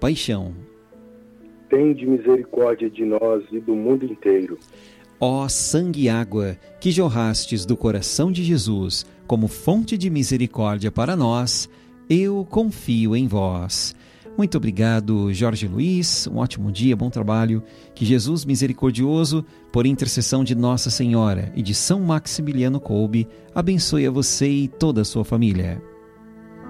paixão. Tende misericórdia de nós e do mundo inteiro. Ó sangue e água, que jorrastes do coração de Jesus como fonte de misericórdia para nós, eu confio em vós. Muito obrigado, Jorge Luiz. Um ótimo dia, bom trabalho. Que Jesus misericordioso, por intercessão de Nossa Senhora e de São Maximiliano Kolbe, abençoe a você e toda a sua família.